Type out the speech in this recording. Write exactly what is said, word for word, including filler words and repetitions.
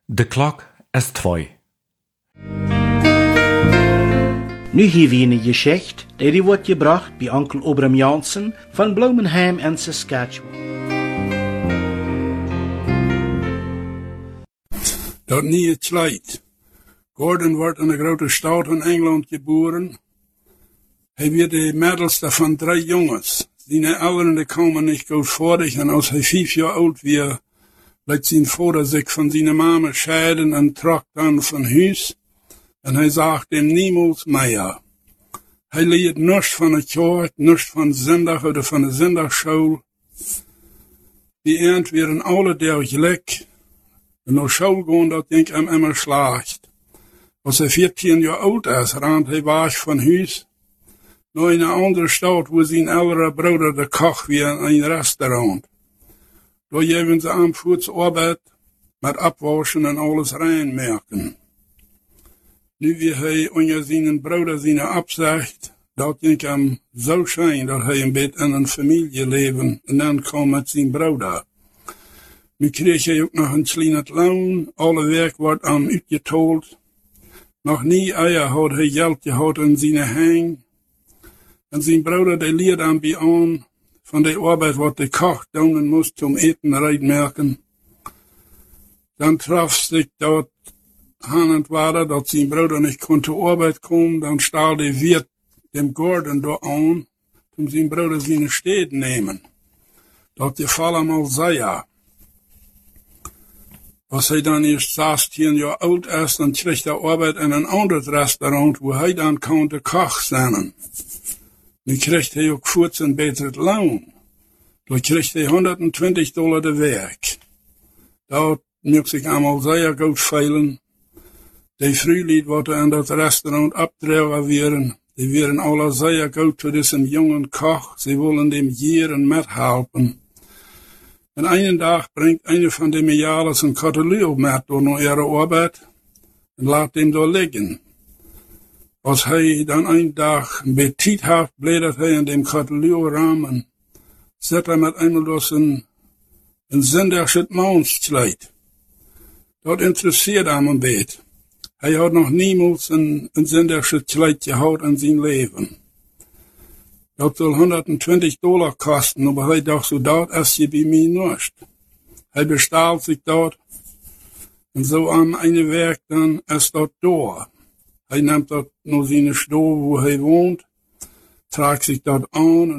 De klok is twee. Nu hier wie een Geschichte, die wordt gebracht bij Onkel Obram Jansen van Bloemenheim in Saskatchewan. Dat nieuwe Sleit. Gordon wordt in een grote stad in Engeland geboren. Hij werd de middelste van drie jongens. Zijn ouderen komen niet goed voordig en als hij vijf jaar oud werd, liet zijn vader zich van zijn mama scheiden en trok dan van huis. En hij zag hem niemals meer. Hij leert niets van het kerk, niets van zondag of van de zondagschool. Die eind werden alle der gelijk. En naar school gaan, dat denk ik hem immer slecht. Als hij veertien jaar oud is, rent hij weg van huis. Naar een andere stad, waar zijn oudere broeder de koch weer in een restaurant. Daar geven ze aan voetsarbeid, met afwassen en alles reinmerken. Nu wie hij onder zijn broeder zijn opzegt, dat denk ik hem zo schijn dat hij een beetje in een familieleven en dan kwam met zijn broeder. Nu kreeg hij ook nog een klein loon, alle werk wordt aan uitgetold. Nog niet eier had hij geld gehad in zijn hang. En zijn broeder die leerde hem bij aan van de arbeid wat de koch doen moest om eten reinmerken. Dan traf zich dat aan het water dat zijn broeder niet kon zur Arbeit komen, dan stahl de Wirt dem Gordon door aan, om zijn broeder zijn steed nemen. Dat geval hem al zeer. Als hij dan eerst zestien jaar oud is, dan kreeg hij Arbeit in een ander restaurant, waar hij dan kon de koch zijn. Nu kreeg hij ook voort een beter loon. Dan kreeg hij honderdtwintig dollar de werk. Dat moest zich allemaal zeer goed veilen. Die vrouwlied wat er in dat restaurant opdragen werden, die werden alle zeer goed voor deze jongen koch. Ze willen dem jaren methelpen. En een dag brengt een van de mejales een katholiek met door naar ihre arbeid en laat hem daar liggen. Als hij dan een dag een beetje tijd heeft, bladert hij in dem katholiek ramen, zet hij met eenmaal door zijn een zondagse Maunssleit. Dat interesseert hem een beetje. Hij had nog niemals een, een zondagse Sleit gehad in zijn leven. Dat zal honderdtwintig dollar kosten, maar hij dacht zo, dat is je bij mij niet. Hij bestelt zich dat en zo aan een werk dan is dat door. Hij neemt dat naar zijn stoel, waar hij woont, tragt zich dat aan